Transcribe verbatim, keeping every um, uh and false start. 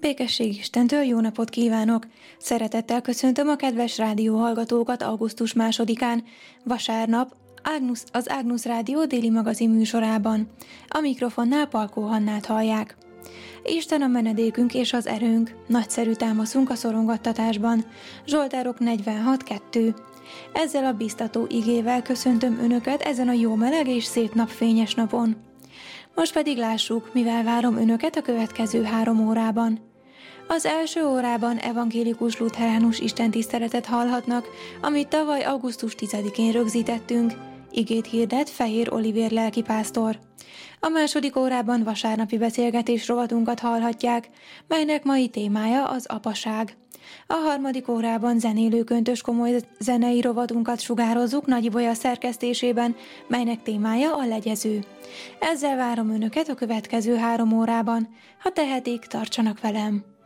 Békesség Istentől jó napot kívánok! Szeretettel köszöntöm a kedves rádióhallgatókat augusztus másodikán, vasárnap, Ágnusz, az Ágnusz Rádió déli magazin műsorában. A mikrofonnál Palkó Hannát hallják. Isten a menedékünk és az erőnk, nagyszerű támaszunk a szorongattatásban. Zsoltárok negyvenhat kettő. Ezzel a biztató igével köszöntöm Önöket ezen a jó meleg és szép napfényes napon. Most pedig lássuk, mivel várom Önöket a következő három órában. Az első órában evangélikus lutheránus istentiszteletet hallhatnak, amit tavaly augusztus tizedikén rögzítettünk. Igét hirdet Fehér Olivér lelkipásztor. A második órában vasárnapi beszélgetés rovatunkat hallhatják, melynek mai témája az apaság. A harmadik órában zenélő köntös komoly zenei rovatunkat sugározzuk Nagy Ibolya szerkesztésében, melynek témája a legyező. Ezzel várom Önöket a következő három órában. Ha tehetik, tartsanak velem!